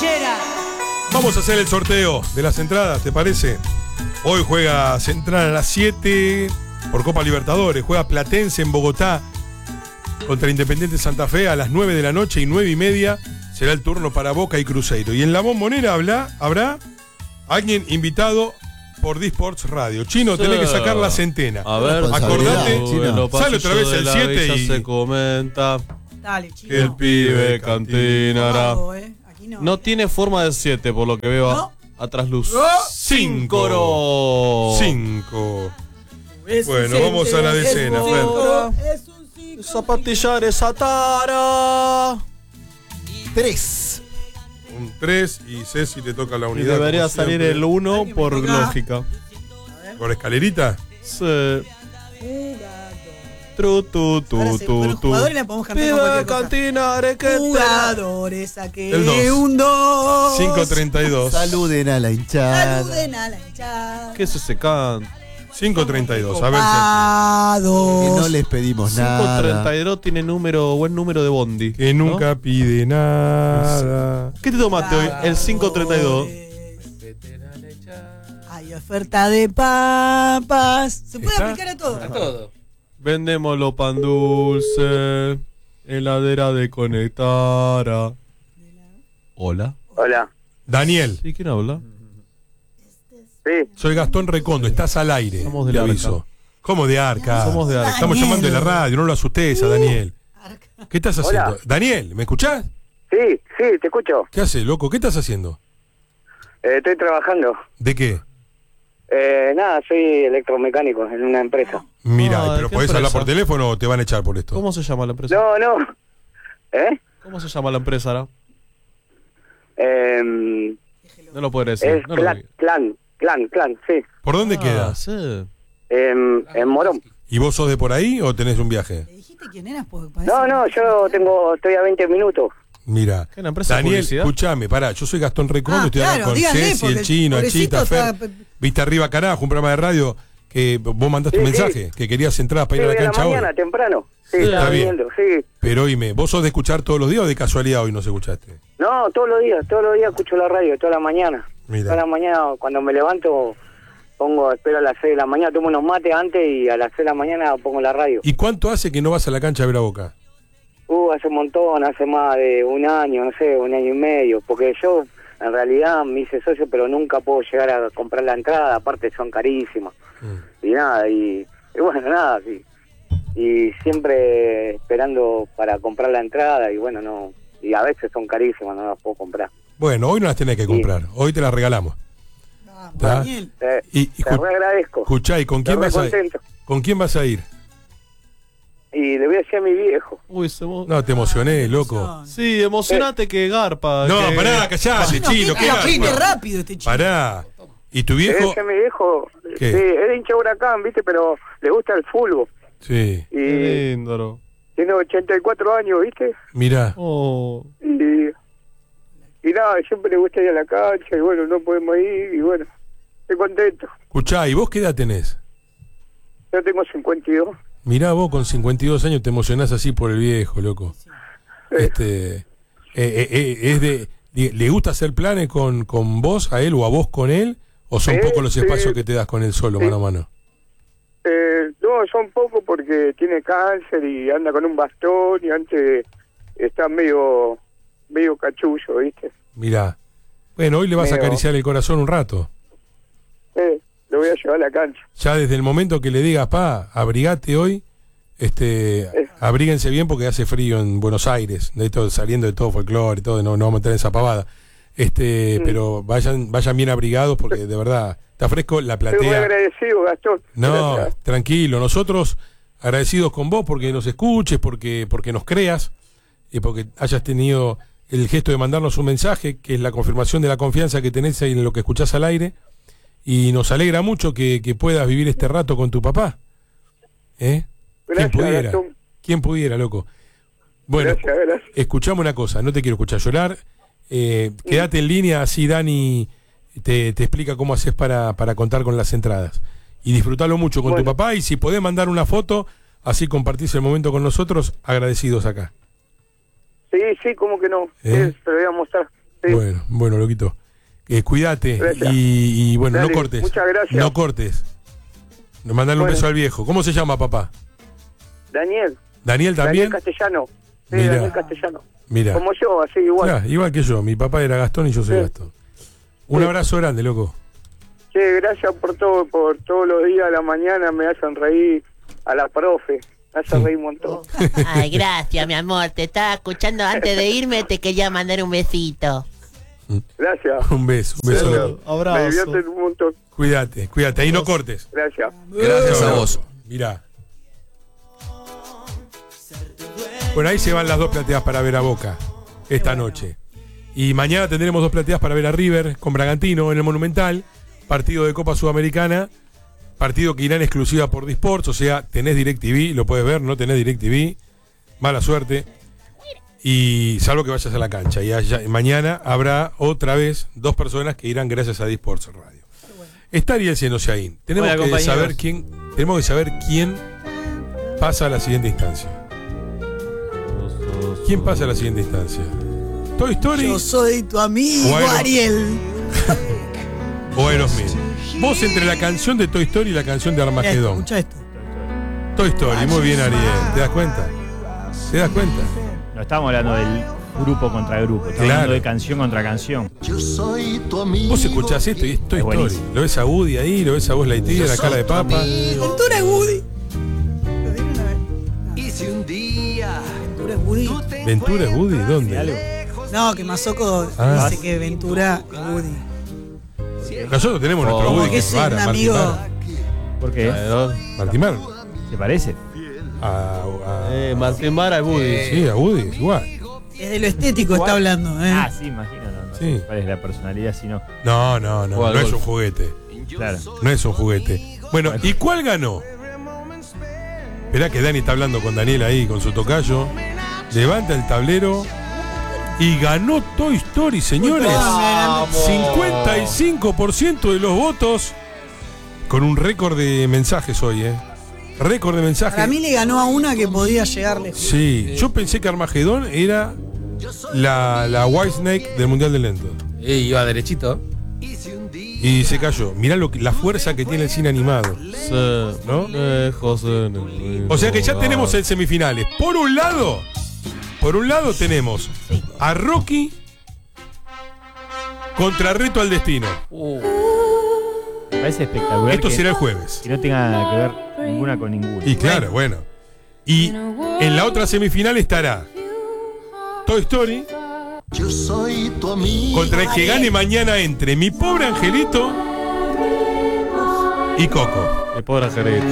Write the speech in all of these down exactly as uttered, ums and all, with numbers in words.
Villera. Vamos a hacer el sorteo de las entradas, ¿te parece? Hoy juega Central a las siete por Copa Libertadores. Juega Platense en Bogotá contra Independiente Santa Fe a las nueve de la noche y nueve y media será el turno para Boca y Cruzeiro. Y en la Bombonera habrá, habrá alguien invitado por D-Sports Radio. Chino, sí. Tenés que sacar la centena. A ver, acordate. Sale otra vez el siete y se comenta. Dale, Chino. Que el pibe cantinará. Eh. No, no tiene forma de siete, por lo que veo no. atrás luz. Cinco. Cinco. Bueno, vamos a la decena, Fer. Zapatillar esa tara. Tres. Un tres y Ceci te toca la Y unidad. debería salir el uno por lógica. ¿Por escalerita? Sí. Tru, tu, tu, Ahora tu, se, tu. bueno, jugadores la podemos cambiar con cualquier cosa. Cantinare, que Jugadores, saqué El dos. un dos. cinco treinta y dos. Saluden a la hinchada. Saluden a la hinchada. ¿Qué es ese can? cinco treinta y dos. A ver si Copados. Que no les pedimos cinco nada. treinta y dos tiene número, buen número de bondi. que nunca ¿no? pide nada. ¿Qué te tomaste hoy? El cinco treinta y dos. Hay oferta de papas. Se puede ¿Está? aplicar a todo. A todo. Vendemos los pan dulce. Heladera de Conectara. Hola. Hola. Daniel, ¿Sí? ¿Quién habla? Sí. soy Gastón Recondo, estás al aire. Somos del te Arca. aviso. ¿Cómo de Arca? Somos de Arca. Estamos Daniel. llamando de la radio, no lo asustes a Daniel. Arca. ¿Qué estás haciendo? Hola. Daniel, ¿me escuchás? Sí, sí, te escucho. ¿Qué haces, loco? ¿Qué estás haciendo? Eh, estoy trabajando. ¿De qué? Eh, nada, soy electromecánico en una empresa. Mira, Ah, pero ¿qué podés hablar empresa? por teléfono o te van a echar por esto. ¿Cómo se llama la empresa? No, no. ¿Eh? ¿Cómo se llama la empresa ahora? Eh, No lo puede decir. es No lo clan, diga. clan, clan, clan, sí. ¿Por dónde Ah, queda? sí. En, en Morón. ¿Y vos sos de por ahí o tenés un viaje? ¿Le dijiste quién eras? Pues, No, no, yo tengo, estoy a veinte minutos. Mira, ¿Qué, una empresa de Daniel, publicidad? escúchame, pará, yo soy Gastón Recondo, Ah, estoy hablando claro, con díganle, Ceci, porque el chino, el Achita, pobrecito Fer. está- Viste arriba carajo, un programa de radio que vos mandaste un Sí, mensaje, sí. que querías entradas para Sí, ir a voy la a la cancha hoy. mañana, temprano. Sí, Sí, estaba está bien. viniendo, sí. Pero oíme, ¿vos sos de escuchar todos los días o de casualidad hoy nos escuchaste? No, todos los días, todos los días escucho la radio, toda la mañana. Mira. Toda la mañana, cuando me levanto, pongo, espero a las seis de la mañana, tomo unos mates antes y a las seis de la mañana pongo la radio. ¿Y cuánto hace que no vas a la cancha a ver a Boca? Uh, hace un montón, hace más de un año, no sé, un año y medio, porque yo en realidad me hice socio, pero nunca puedo llegar a comprar la entrada, aparte son carísimas. Mm. Y nada, y, y bueno, nada, sí. Y siempre esperando para comprar la entrada y bueno, no, y a veces son carísimas, no las puedo comprar. Bueno, hoy no las tenés que comprar, hoy te las regalamos. Vamos, ¿Está? Daniel. Eh, Y, y te escu- re agradezco. escuchá, ¿y con quién Estoy vas a ir? contento. ¿Con quién vas a ir? Y le voy a decir a mi viejo. Uy, se mo- No, te emocioné, loco. Sí, emocionate que garpa. No, que... pará, callate, Chino, chino, qué ¿qué aprende haces? rápido este chico. Pará. ¿Y tu Le voy a viejo? decir a mi viejo, ¿Qué? sí, es de hincha Huracán, viste, pero le gusta el fútbol. Sí, Y Qué lindo, ¿no? tiene ochenta y cuatro años, viste. mirá. Oh. Y, y nada, siempre le gusta ir a la cancha y bueno, no podemos ir y bueno, estoy contento. Escuchá, ¿y vos qué edad tenés? Yo tengo cincuenta y dos. Mirá, vos con cincuenta y dos años te emocionás así por el viejo, loco. Este, eh, eh, eh, es de, de- ¿le gusta hacer planes con, con vos, a él o a vos con él? ¿O son Sí, pocos los sí. espacios que te das con él solo, Sí. mano a mano? Eh, no, son pocos porque tiene cáncer y anda con un bastón y antes está medio, medio cachullo, viste. Mirá. Bueno, hoy le vas a Medio- acariciar el corazón un rato. Eh, lo voy a llevar a la cancha. Ya desde el momento que le digas, pa, abrigate hoy, este, abríguense bien porque hace frío en Buenos Aires, de todo, saliendo de todo folclore y todo, no, no vamos a meter en esa pavada. Este, Mm. pero vayan, vayan bien abrigados porque de verdad, está fresco, la Estoy muy platea. agradecido, Gastón. No, Gracias. tranquilo, nosotros agradecidos con vos porque nos escuches, porque, porque nos creas y porque hayas tenido el gesto de mandarnos un mensaje, que es la confirmación de la confianza que tenés en lo que escuchás al aire, y nos alegra mucho que, que puedas vivir este rato con tu papá. ¿Eh? ¿Quién Gracias, pudiera? Gastón. ¿Quién pudiera, loco? Bueno, Gracias, gracias. escuchame una cosa, no te quiero escuchar llorar. Eh, quédate en línea, así Dani te, te explica cómo haces para, para contar con las entradas. Y disfrutalo mucho con Bueno. tu papá, y si podés mandar una foto, así compartís el momento con nosotros, agradecidos acá. Sí, sí, como que no. ¿Eh? Sí, te lo voy a mostrar. Sí. Bueno, bueno, loquito. Eh, cuídate Gracias. y, y bueno, Dale, no cortes. muchas gracias. No cortes. Mandale un Bueno. beso al viejo. ¿Cómo se llama, papá? Daniel. ¿Daniel también? Daniel Castellano. Sí, Mira. Daniel Castellano. Mira. Como yo, así igual. Mirá, igual que yo. Mi papá era Gastón y yo soy Sí. Gastón. Un Sí. abrazo grande, loco. Sí, gracias por todo, por todos los días a la mañana me hacen reír, a la profe, me hacen reír un montón. Ay, gracias, mi amor. Te estaba escuchando antes de irme. Te quería mandar un besito. Gracias. Un beso, un beso. Gracias. Me Abrazo. divierten un montón. Cuídate, cuídate. Ahí no cortes. Gracias. Gracias a vos. Mirá. Bueno, ahí se van las dos plateadas para ver a Boca esta noche. Y mañana tendremos dos plateadas para ver a River con Bragantino en el Monumental. Partido de Copa Sudamericana. Partido que irá en exclusiva por Disports. O sea, tenés DirecTV, lo puedes ver, no tenés DirecTV. Mala suerte. Y salvo que vayas a la cancha. Y allá- mañana habrá otra vez dos personas que irán gracias a Disports Radio. Está Ariel Senosiaín. Tenemos Hola, que compañeros. saber quién. Tenemos que saber quién pasa a la siguiente instancia. ¿Quién pasa a la siguiente instancia? ¿Toy Story Yo soy tu amigo, O Aero- Ariel. o Aerosmith? Vos entre la canción de Toy Story y la canción de Mira esto, Armagedón. escucha esto. Toy Story, muy bien, Ariel. ¿Te das cuenta? ¿Te das cuenta? No estamos hablando del grupo contra grupo, estamos Claro. hablando de canción contra canción. Yo soy tu amigo. Vos escuchás esto y es Toy Es Story. buenísimo. Lo ves a Woody ahí, lo ves a vos Lightyear, la cara de papa. Ventura es Woody. ¿Lo vieron a ver? Y si un día Ventura es Woody. ¿Ventura es Woody? ¿Dónde? No, que Mazoco Ah. dice que Ventura es Woody. Nosotros tenemos nuestro Oh. Woody Como que que es es un Mara, amigo. Martimar. ¿Por qué? Martimar. ¿Se parece? A, a- Eh, Martín Mara y Woody. sí, a Woody, es igual. Es de lo estético está hablando, ¿eh? Ah, sí, imagino. No, no Sí. sé cuál es la personalidad, si no. No, no, no, Juega no al es un golf. juguete. Claro. No es un juguete. Bueno, ¿y cuál ganó? Esperá que Dani está hablando con Daniel ahí, con su tocayo. Levanta el tablero. Y ganó Toy Story, señores. cincuenta y cinco por ciento de los votos. Con un récord de mensajes hoy, ¿eh? Récord de mensajes. Para mí le ganó a una que podía llegarle. Sí, yo pensé que Armagedón era la, la White Snake del Mundial del Lento. Eh, iba derechito. Y se cayó. Mirá lo que, la fuerza que tiene el cine animado. ¿No? Lejos en el O sea que ya tenemos en semifinales. Por un lado, por un lado tenemos a Rocky contra Reto al Destino. Me parece espectacular. Esto que, será el jueves. que no tenga que ver ninguna con ninguna. Y claro, bueno. Y en la otra semifinal estará Toy Story yo soy tu amigo. contra el que gane mañana entre Mi Pobre Angelito y Coco. El pobre angelito.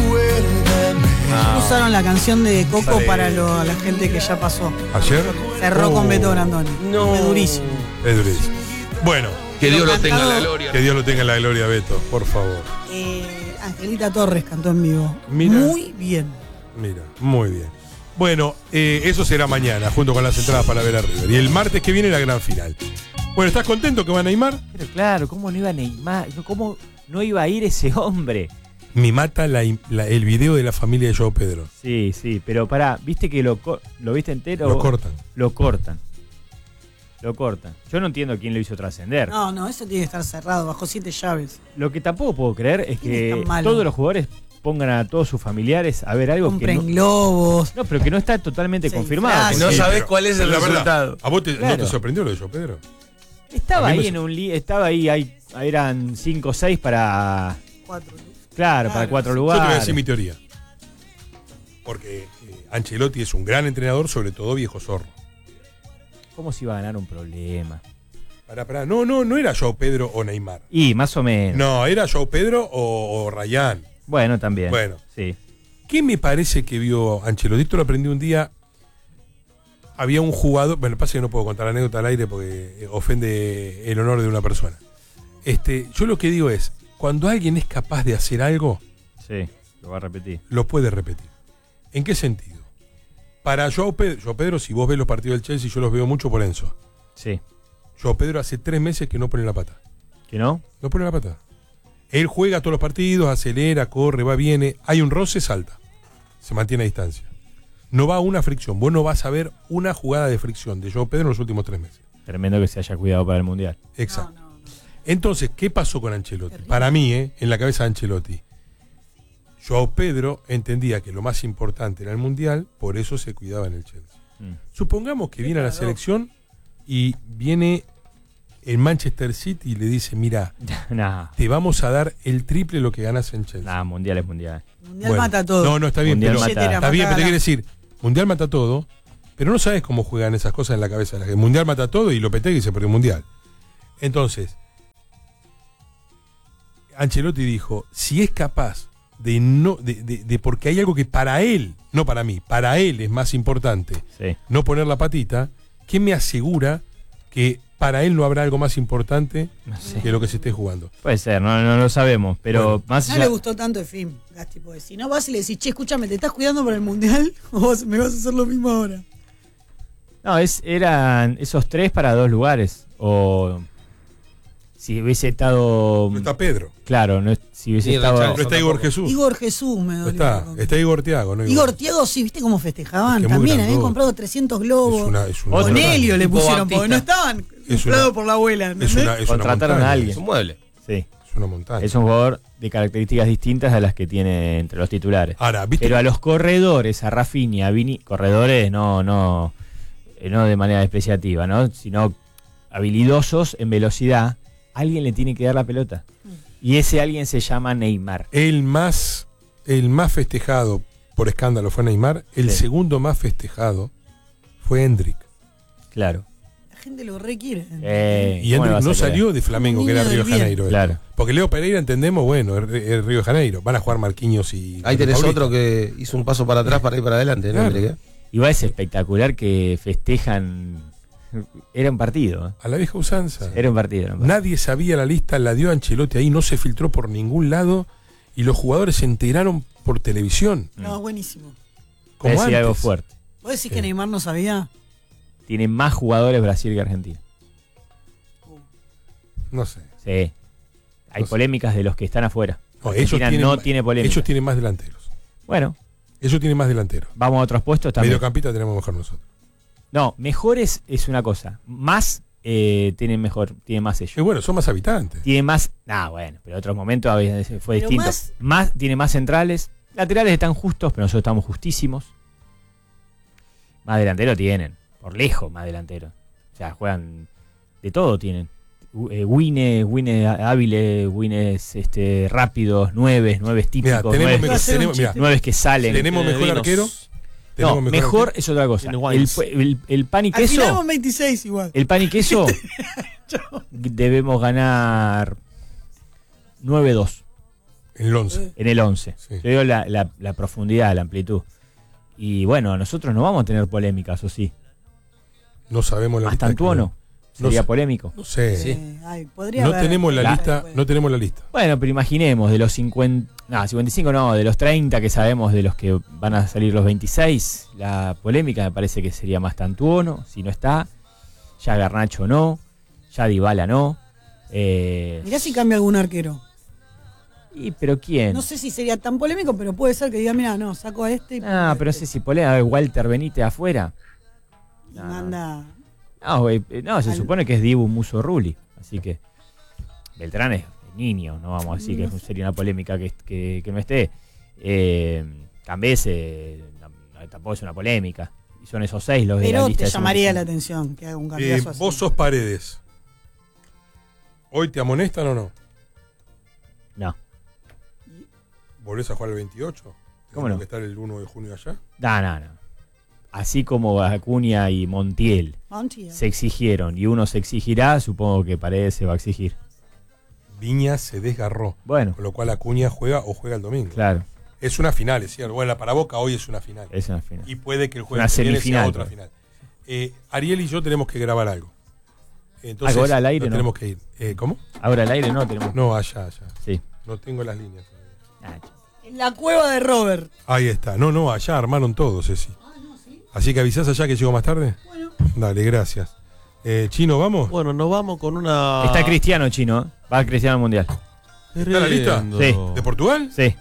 Usaron la canción de Coco para lo- a la gente que ya pasó. Ayer Cerró con Beto Brandoni. No. Fue durísimo. es durísimo. Bueno, Que Dios lo tenga en la Cantado- gloria. que Dios lo tenga en la gloria, Beto, por favor. Eh, Angelita Torres cantó en vivo. Mira. Muy bien. Mira, muy bien. Bueno, eh, eso será mañana, junto con las entradas para ver a River. Y el martes que viene la gran final. Bueno, ¿estás contento que va Neymar? Pero claro, ¿cómo no iba a Neymar? ¿Cómo no iba a ir ese hombre? Me mata la im- la- el video de la familia de Joao Pedro. Sí, sí, pero pará, ¿viste que lo, co- lo viste entero? Lo cortan. Lo cortan. Lo cortan. Yo no entiendo quién lo hizo trascender. No, no, eso tiene que estar cerrado, bajo siete llaves. Lo que tampoco puedo creer es ¿Quién es que tan malo? todos los jugadores pongan a todos sus familiares a ver algo que Compren no, globos. no, pero que no está totalmente Sí, confirmado. claro. porque No Sí, sabés pero cuál es el la verdad, resultado. ¿A vos te, no Claro. te sorprendió lo de Joao Pedro? Estaba a mí me ahí su- en un li- estaba ahí, ahí eran cinco o seis para Cuatro. claro, para Claro. cuatro Yo te lugares. voy a decir mi teoría. Porque eh, Ancelotti es un gran entrenador, sobre todo viejo zorro. ¿Cómo se iba a ganar un problema? Pará, pará. No, no, no era Joao Pedro o Neymar. Y más o menos. No, era Joao Pedro o, o Rayán. Bueno, también. Bueno. Sí. ¿Qué me parece que vio Ancelotti? Esto lo aprendí un día. Había un jugador. Bueno, pasa que no puedo contar la anécdota al aire porque eh, ofende el honor de una persona. Este, yo lo que digo es: cuando alguien es capaz de hacer algo, Sí, lo va a repetir. lo puede repetir. ¿En qué sentido? Para Joao Pedro, Joao Pedro, si vos ves los partidos del Chelsea, yo los veo mucho por Enzo. Sí. Joao Pedro hace tres meses que no pone la pata. ¿Que no? No pone la pata. Él juega todos los partidos, acelera, corre, va, viene. Hay un roce, salta. Se mantiene a distancia. No va a una fricción. Vos no vas a ver una jugada de fricción de Joao Pedro en los últimos tres meses. Es tremendo que se haya cuidado para el Mundial. Exacto. No, no, no. Entonces, ¿qué pasó con Ancelotti? Terrible. Para mí, ¿eh? en la cabeza de Ancelotti, Joao Pedro entendía que lo más importante era el Mundial, por eso se cuidaba en el Chelsea. Mm. Supongamos que viene a la paradoja. selección y viene el Manchester City y le dice, mira, nah, te vamos a dar el triple lo que ganas en Chelsea. nah, Mundial es Mundial. El Mundial Bueno, mata todo. No, no, está bien, Mundial pero, mata. está bien, pero te Mata- quiere decir, Mundial mata todo, pero no sabes cómo juegan esas cosas en la cabeza de la gente. Mundial mata todo y Lopetegui se perdió el Mundial. Entonces, Ancelotti dijo, si es capaz de no, de, de- de- porque hay algo que para él, no para mí, para él es más importante Sí. no poner la patita, ¿quién me asegura que para él no habrá algo más importante No sé. que lo que se esté jugando? Puede ser, no, no lo sabemos, pero Bueno. más No allá. le gustó tanto el film, Gasti, porque si no vas y le decís, che, escúchame, ¿te estás cuidando para el Mundial? ¿O vos me vas a hacer lo mismo ahora? No, es, eran esos tres para dos lugares. O si hubiese estado. No está Pedro, Claro, no, es- si hubiese Ni estado. Richarlison. no está Igor Jesús, Igor Jesús me no dolió. está, está Igor Tiago, ¿no? Igor Tiago, sí, ¿viste cómo festejaban? Es que muy También habían grandote. comprado trescientos globos. Es una, es una Otro. Con helio le Tipo pusieron, porque no Bautista. estaban Es inflados una- por la abuela. es ¿entendés? una, es una Contrataron montaña, a alguien. Es un mueble. Sí. Es una montaña. Es un jugador de características distintas a las que tiene entre los titulares. Ahora, ¿viste? Pero a los corredores, a Rafinha, a Vini, corredores no, no, eh, no de manera despreciativa, ¿no? Sino habilidosos en velocidad, alguien le tiene que dar la pelota. Y ese alguien se llama Neymar. El más, el más festejado por escándalo fue Neymar. El Sí. segundo más festejado fue Hendrik. Claro. La gente lo requiere. Eh, Y ¿cómo le Hendrik vas a no creer? salió de Flamengo, que era Niño Río del de bien. Janeiro. Claro. Porque Leo Pereira entendemos, bueno, es, es Río de Janeiro. Van a jugar Marquinhos y. Ahí tenés Paulista. otro que hizo un paso para atrás para ir para adelante, ¿no? Claro. Mire que- Igual es espectacular que festejan. Era un partido. ¿eh? A la vieja usanza. Era un partido. Era un partido. Nadie sabía la lista, la dio Ancelotti ahí, no se filtró por ningún lado y los jugadores se enteraron por televisión. No, buenísimo. Como Voy a decir antes. algo fuerte. ¿Vos decís Sí. que Neymar no sabía? Tiene más jugadores Brasil que Argentina. No sé. Sí. Hay No sé. polémicas de los que están afuera. No, ellos Argentina tienen, no ma- tiene polémica. ellos tienen más delanteros. Bueno, Ellos tienen más delanteros. vamos a otros puestos también. Mediocampista tenemos mejor nosotros. No, mejores es una cosa. Más eh, tienen mejor, tienen más Y ellos. bueno, son más habitantes. Tiene más. Ah, bueno, pero en otros momentos había- fue Pero distinto. más- Más, tiene más centrales. Laterales están justos, pero nosotros estamos justísimos. Más delantero tienen. Por lejos, más delantero. O sea, juegan. De todo tienen. Eh, Wines, Wines hábiles, Wines este, rápidos, nueves, nueves Mira, típicos, tenemos, nueves, mejor- Iba a ser un tenemos, mira, chiste. nueves que salen. tenemos Tiene mejor vinos. arquero. No, Tenemos mejor, arquero. es otra cosa. Tiene El, wines. el- el pan y Al final queso. con veintiséis igual. El pan y queso. Debemos ganar nueve dos En el once. en el once. Sí. Yo digo la, la- la profundidad, la amplitud. Y bueno, nosotros no vamos a tener polémicas, ¿o sí? No sabemos la lista. Mastantuono. Sería sé. polémico. No sé. Sí. Eh, ay, podría No haber- tenemos la La- lista. No tenemos la lista. Bueno, pero imaginemos, de los cincuenta, no, cincuenta y cinco no, de los treinta que sabemos de los que van a salir los veintiséis, la polémica me parece que sería Mastantuono, si no está, ya Garnacho no, ya Dybala no. Eh, Mirá si cambia algún arquero. y, pero ¿quién? No sé si sería tan polémico, pero puede ser que diga, mira, no, saco a este y pongo Ah, a pero no este. sé si polémica, Walter Benítez afuera. Y No, manda. No, güey, eh, no, se Al- supone que es Dibu Muso Rulli, así que Beltrán es niño, no vamos a decir que No sería una polémica que, que, que no esté. Eh, Cambese no, no, tampoco es una polémica. Y son esos seis los de la Pero lista te de llamaría la cincuenta y atención que haga un Eh, cambiazo así. vos sos Paredes. ¿Hoy te amonestan o no? cinco. No, ¿Volvés a jugar el veintiocho? ¿Cómo ¿Tenemos no? que estar el uno de junio allá? no, no, no. Así como Acuña y Montiel Montiel. se exigieron y uno se exigirá, supongo que Paredes se va a exigir. Viña se desgarró. Bueno, Con lo cual Acuña juega o juega el domingo. claro, Es una final, es cierto. Bueno, para Boca hoy es una final. es una final. Y puede que el Una jueves que viene sea semifinal, otra pues. final. Eh, Ariel y yo tenemos que grabar algo. Entonces, Ahora al aire, nos ¿no? tenemos que ir. Eh, ¿Cómo? Ahora al aire no tenemos. No, allá, allá. Sí. No tengo las líneas todavía. Ah, En la cueva de Robert. Ahí está. No, no, allá armaron todo, Ceci. Así que avisás allá que llego más tarde. Bueno. Dale, gracias. Eh, Chino, ¿vamos? Bueno, nos vamos con una. Está Cristiano Chino, ¿eh? Va Cristiano al Mundial. Qué ¿Está la lista? lindo. Sí. ¿De Portugal? Sí.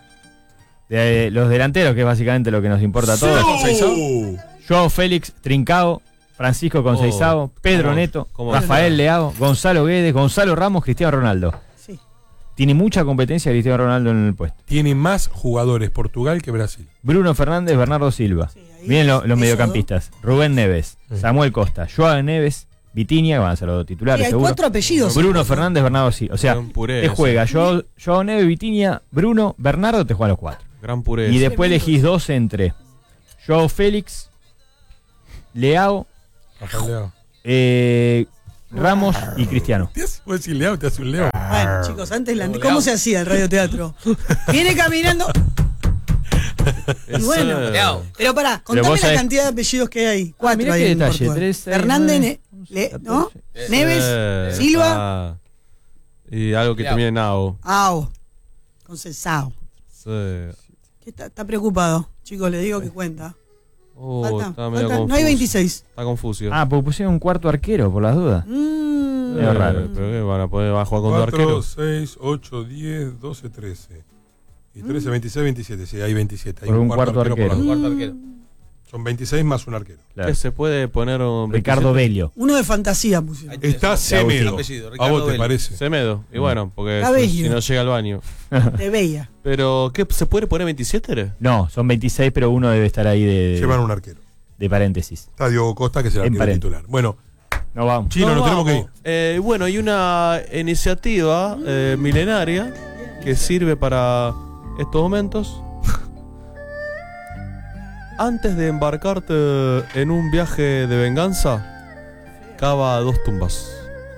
De los delanteros, que es básicamente lo que nos importa a todos. ¿Está con Seisao? Joao Félix, Trincao, Francisco Conceizao, Oh, Pedro ¿cómo? Neto, ¿Cómo? Rafael Leao, Gonzalo Guedes, Gonzalo Ramos, Cristiano Ronaldo. Sí. Tiene mucha competencia Cristiano Ronaldo en el puesto. Tiene más jugadores Portugal que Brasil. Bruno Fernández, Bernardo Silva. Sí, ahí Miren lo- es- los eso, mediocampistas. Rubén Neves, Sí. Samuel Costa, Joao Neves, Vitinha, que van a ser los Sí, titulares hay seguro. cuatro apellidos. Bruno Fernández, Bernardo Silva. O sea, Gran puré te ese. juega Joao, Joao Neves, Vitinha, Bruno, Bernardo, te juegan los cuatro. Gran puré. Y ese. después elegís dos entre Joao Félix, Leao, Rafael Leao. eh, Ramos y Cristiano. ¿Te hace, vos decís Leao, te hace un Leao. Bueno, chicos, antes la, ¿cómo se hacía el radioteatro? Viene caminando. Y Ese- bueno, pero pará, contame vos la sabés- cantidad de apellidos que hay. Cuatro mirá hay qué en detalle, Portugal. tres, seis, Fernández, nueve, Ne- Le- ¿no? catorce. Neves, Eh, Silva, ah, y algo que termine en Ao. Ao, Concesao. Sí. ¿Qué está, está preocupado? Chicos, le digo que cuenta. Oh, Falta, está medio falta- confuso. no hay veintiséis. Está confuso. Ah, porque pusieron un cuarto arquero, por las dudas. Mm. medio raro. ¿Pero qué? ¿Van a poder va a jugar con dos cuatro, arqueros? seis, ocho, diez, doce, trece. Y trece, veintiséis, veintisiete. Sí, hay veintisiete. Hay Por un cuarto por arquero. lado. Un cuarto arquero. Son veintiséis más un arquero. Claro. ¿Qué se puede poner un Ricardo Bello. Uno de fantasía pusieron. Está Semedo. apellido, ¿A Ricardo vos te Bello. parece? Semedo. Y bueno, porque Cabello. si no llega al baño. Te veía. Pero, ¿qué? ¿Se puede poner veintisiete? No, son veintiséis, pero uno debe estar ahí de, Llevan un arquero. de paréntesis. Está Diogo Costa, que es el En arquero pared. titular. Bueno, No vamos. Chino, nos tenemos que ir. Eh, bueno, hay una iniciativa eh, milenaria que sirve para estos momentos. Antes de embarcarte en un viaje de venganza, cava dos tumbas.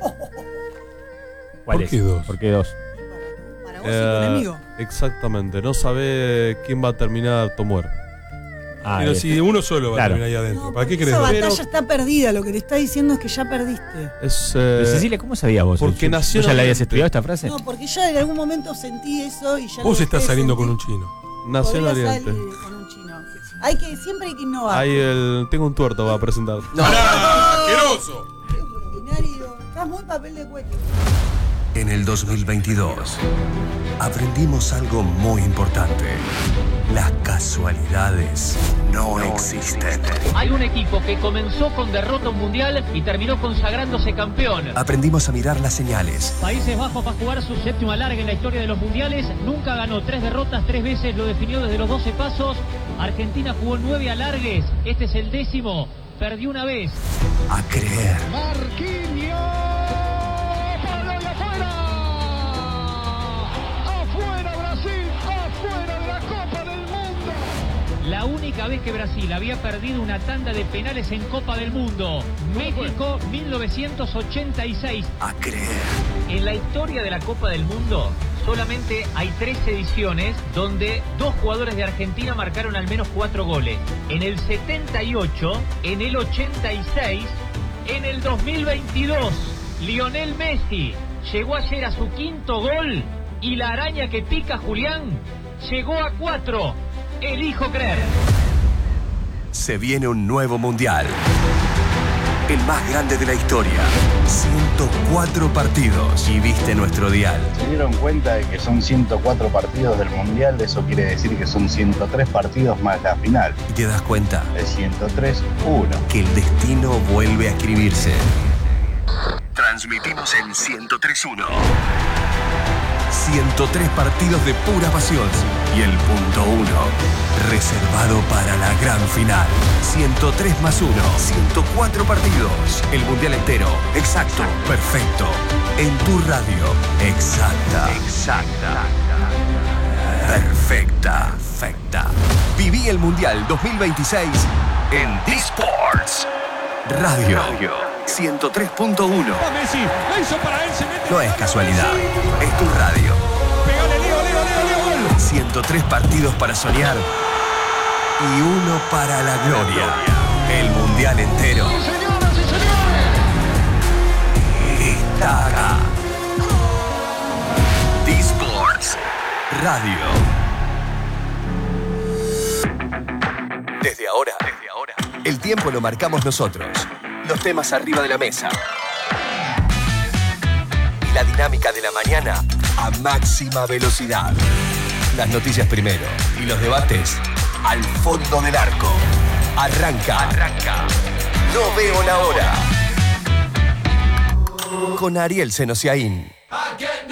¿Cuál ¿Por es? qué dos? ¿Por qué dos? Para vos y tu Eh, enemigo. exactamente, no sabe quién va a terminar tu muerte. Ah, Pero eh, si uno solo va claro. a terminar ahí adentro. ¿Para qué querés Esa dos? batalla Pero- está perdida. Lo que te está diciendo es que ya perdiste. Es, Pero, eh, Cecilia, ¿cómo sabías vos? porque ¿Vos nació ya la habías oriente. estudiado esta frase? No, porque ya en algún momento sentí eso y ya Vos lo estás dejé de saliendo con sentir. un chino. nació en Podría Oriente. salir con un chino. Hay que, siempre hay que innovar. Ahí el, tengo un tuerto para presentar. ¡Pará, asqueroso! Qué ordinario. Estás muy papel de cuello. En el dos mil veintidós aprendimos algo muy importante. Las casualidades no existen. Hay un equipo que comenzó con derrota mundial y terminó consagrándose campeón. Aprendimos a mirar las señales. Países Bajos va a jugar su séptimo alargue en la historia de los mundiales. Nunca ganó tres derrotas, tres veces lo definió desde los doce pasos. Argentina jugó nueve alargues. Este es el décimo. Perdió una vez. A creer. La única vez que Brasil había perdido una tanda de penales en Copa del Mundo. México mil novecientos ochenta y seis. A creer. En la historia de la Copa del Mundo solamente hay tres ediciones donde dos jugadores de Argentina marcaron al menos cuatro goles. En el setenta y ocho, en el ochenta y seis, en el dos mil veintidós. Lionel Messi llegó ayer a su quinto gol y la araña que pica Julián llegó a cuatro. Elijo creer. Se viene un nuevo mundial. El más grande de la historia. ciento cuatro partidos. Y viste nuestro dial. Se dieron cuenta de que son ciento cuatro partidos del Mundial, eso quiere decir que son ciento tres partidos más la final. Y te das cuenta De ciento tres, uno. que el destino vuelve a escribirse. Transmitimos en ciento tres uno. ciento tres partidos de pura pasión. Y el punto uno, reservado para la gran final. ciento tres más uno. ciento cuatro partidos. El mundial entero. Exacto. Perfecto. En tu radio. Exacta. Exacta. Perfecta. Perfecta. Viví el mundial dos mil veintiséis en D-Sports. Radio. ciento tres punto uno. No es casualidad. Es tu radio. ciento tres partidos para soñar y uno para la gloria. El mundial entero está acá. D-Sports Radio. Desde ahora, desde ahora, el tiempo lo marcamos nosotros. Los temas arriba de la mesa. Y la dinámica de la mañana a máxima velocidad. Las noticias primero y los debates al fondo del arco. Arranca. Arranca. No veo la hora. Con Ariel Senosiaín.